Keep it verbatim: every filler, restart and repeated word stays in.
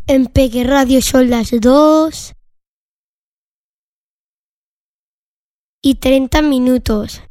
En Peque Radio son las dos y treinta minutos.